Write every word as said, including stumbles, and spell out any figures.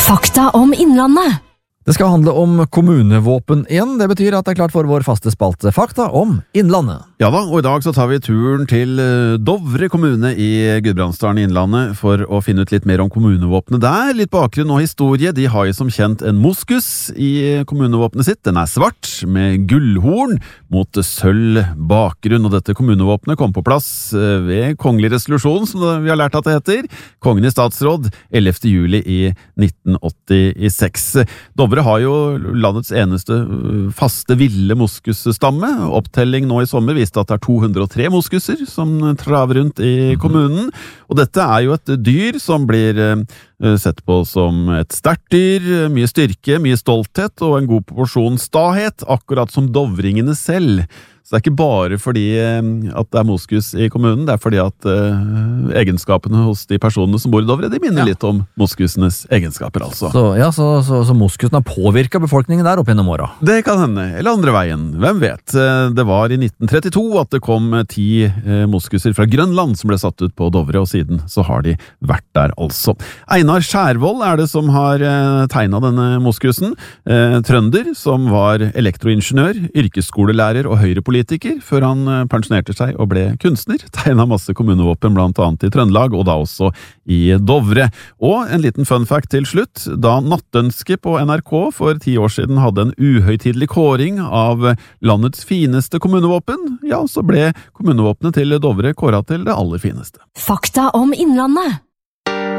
Fakta om Innlandet. Det skal handle om kommunevåpen igjen. Det betyr at det er klart for vår faste spalte Fakta om Innlandet. Ja da, og i dag så tar vi turen til Dovre kommune i Gudbrandsdalen i Innlandet for å finne ut litt mer om kommunevåpenet der. Litt bakgrunn og historie. De har jo som kjent en moskus i kommunevåpenet sitt. Den er svart med gullhorn mot sølv bakgrunn, og dette kommunevåpenet kom på plass ved kongelig resolusjon, som vi har lært at det heter. Kongen i statsråd ellevte juli i nitten åttiseks. Dovre har jo landets eneste faste ville moskusstamme. Opptelling nå i sommer viste at det er to hundre og tre moskuser som traver rundt i kommunen. Og dette er jo et dyr som blir sett på som et sterkt dyr, mye styrke, mye stolthet og en god proporsjon stahet, akkurat som dovringene selv. Så det er ikke bare fordi at det er moskus i kommunen, det er fordi at uh, egenskapene hos de personene som bor i Dovre, de minner ja. litt om moskusenes egenskaper, altså. Så, ja, så, så, så moskusen har påvirket befolkningen der opp gjennom åra? Det kan hende, eller andre veien, hvem vet. Det var i nitten trettito at det kom ti uh, moskuser fra Grønland som ble satt ut på Dovre, og siden så har de vært der, altså. Einar Skjærvold er det som har uh, tegnet denne moskusen. Uh, trønder, som var elektroingeniør, yrkesskolelærer og høyrepolitiker, før han pensjonerte seg og ble kunstner, tegnet masse kommunevåpen blant annet i Trøndelag, og da også i Dovre. Og en liten fun fact til slutt, da Nattønske på N R K for ti år siden hadde en uhøytidelig kåring av landets fineste kommunevåpen, ja, så ble kommunevåpenet til Dovre kåret til det aller fineste. Fakta om Innlandet.